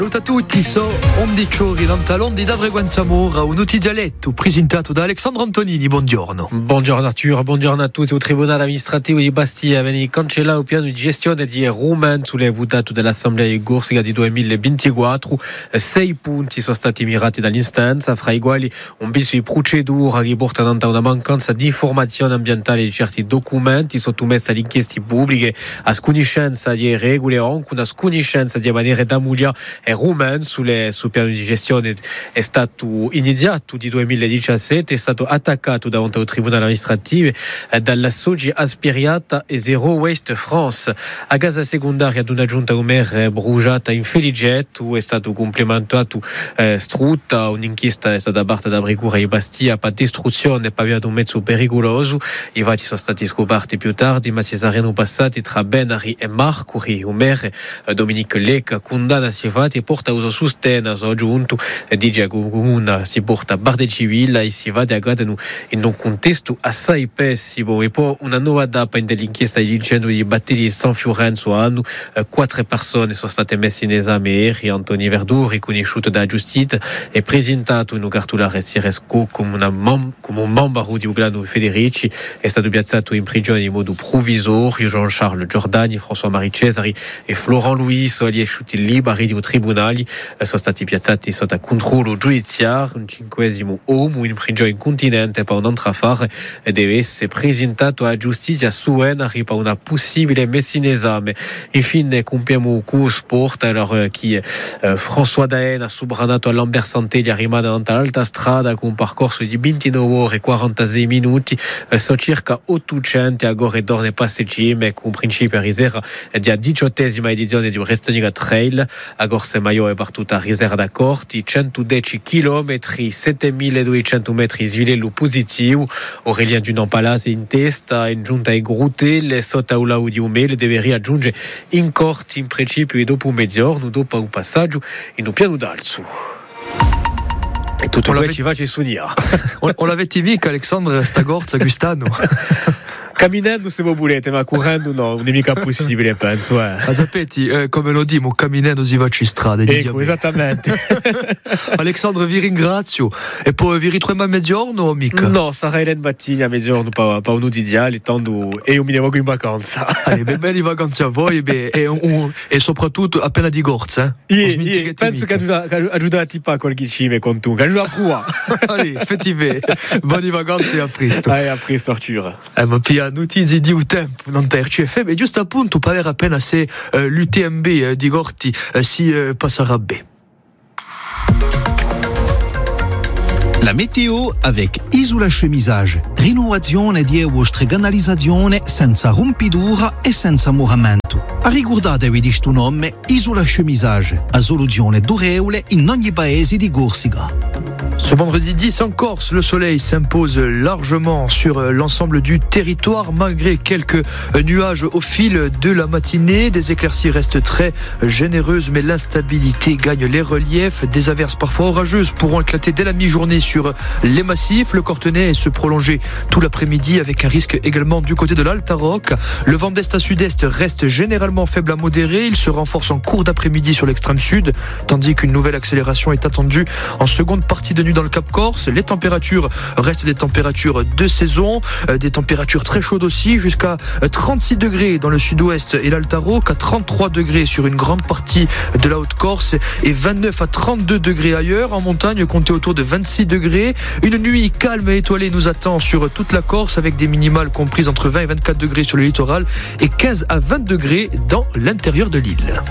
Saluto a tutti, so Ondi Ciori, Lantalondi da Breguanzamora, un notizialetto presentato da Alexandro Antonini. Buongiorno. Buongiorno Arthur, buongiorno a tutti. Il Tribunale amministrativo di Bastia viene cancellato il piano di gestione di Rumen sulle votato dell'Assemblea di Corsica di 2024. 6 punti sono stati mirati dall'istanza, fra i quali un bis di procedura riportano a una mancanza di informazione ambientale di certi documenti sottomessi alle inchieste pubbliche, a sconoscenza di regole o anche una sconoscenza di maniera da Muglia Rumen sul piano di gestione è stato iniziato di 2017, è stato attaccato davanti al Tribunale amministrativo dalla Sogi Aspiriata e Zero Waste France. A casa secondaria di una giunta Umer bruciata in Feligetto è stato complementato strutta un'inchiesta è stata aperta da Bricura e Bastia per distruzione per via di un mezzo pericoloso. I fatti sono stati scoperti più tardi, ma si saranno passati tra Benari e Marcuri. Umer Dominique Lecca condanna si fatti e porta uso sostena so giunto dice che comune si porta barde civile e si va di aggrado in un contesto assai pessimo. E poi una nuova data dell'inchiesta dell'incendio di Batteri di San Fiorenzo hanno 4 persone sono state messe in esame ieri. Anthony Verdù, riconosciuto dalla giustizia, è presentato in un cartolare Siresco come un membro di Uglano Federici, è stato piazzato in prigione in modo provvisorio. Jean-Charles Giordani, François-Marie Cesari e Florent Louis sono riesciuti liberi di tribunali, sono stati piazzati sotto controllo giudiziario. Un 5° uomo in prigione in continente per un affare deve essere presentato alla giustizia su Enari per una possibile messa in esame. Infine compiamo con sport, allora chi François Daen ha sobranato all'Amber Santeglia rimane all'alta strada con un percorso di 29 ore e 46 minuti, sono circa 800 agora dorne passeggeri con principio a risera di 18ª edizione di Restoniga Trail. A Gorse Maio è battuta a risera da Corti, 110 km, 7200 metri svilello positivo. Aurélien Dunant-Palaz in testa, in giunta ai Grutelle, sotto Aulau di Umele deve raggiungere in Corti in principio e dopo mezz'ora, dopo un passaggio in un piano d'alzo. E tutto quello ci faccia sognare. On l'avete mica Alexandre sta gorza quest'anno? Camminando se voi volete, ma correndo no, non è mica possibile, penso. Sapete, come lo dimo, camminando si va in strada. Ecco, esattamente. Alexandre, vi ringrazio. E poi vi ritroviamo a mezzogiorno o mica? No, sarei là mattina a mezzogiorno per un ideale, tanto e io mi devo in vacanza. Allez, belle vacanze a voi e soprattutto appena di gorza. Penso che aiutati pa qualche cime con tu, che aiuta qua. Allez, fatti buone vacanze e a presto. A presto Arthur. Ma pia notizie di un tempo non TRCFM e giusto appunto per appena se l'UTMB di Gorti si passerà bene. La météo avec Isola Chemisage. Rinnovazione di vostra canalizzazione senza rompidura e senza muramento. A ricordatevi di sto nome Isola Chemisage, a soluzione durevole in ogni paese di Corsica. Ce vendredi 10 en Corse, le soleil s'impose largement sur l'ensemble du territoire malgré quelques nuages au fil de la matinée. Des éclaircies restent très généreuses mais l'instabilité gagne les reliefs. Des averses parfois orageuses pourront éclater dès la mi-journée sur les massifs. Le Cortenay et se prolonger tout l'après-midi avec un risque également du côté de l'Altaroc. Le vent d'est à sud-est reste généralement faible à modéré. Il se renforce en cours d'après-midi sur l'extrême sud tandis qu'une nouvelle accélération est attendue en seconde partie de nuit dans le Cap Corse. Les températures restent des températures de saison, des températures très chaudes aussi, jusqu'à 36 degrés dans le sud-ouest et l'Altaroc, à 33 degrés sur une grande partie de la Haute-Corse et 29 à 32 degrés ailleurs. En montagne, comptez autour de 26 degrés. Une nuit calme et étoilée nous attend sur toute la Corse avec des minimales comprises entre 20 et 24 degrés sur le littoral et 15 à 20 degrés dans l'intérieur de l'île.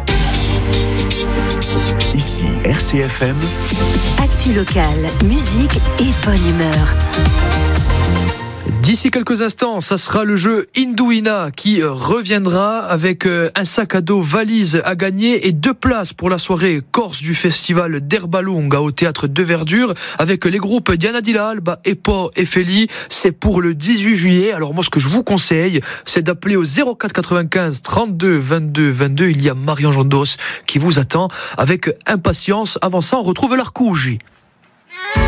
Ici RCFM. Actu locale, musique et bonne humeur. D'ici quelques instants, ça sera le jeu Indouina qui reviendra avec un sac à dos valise à gagner et 2 places pour la soirée Corse du festival d'Herbalunga au théâtre de Verdure avec les groupes Diana Di Alba, Epo et Feli. C'est pour le 18 juillet. Alors moi, ce que je vous conseille, c'est d'appeler au 04 95 32 22 22. Il y a Marion Jondos qui vous attend avec impatience. Avant ça, on retrouve l'Arcougie.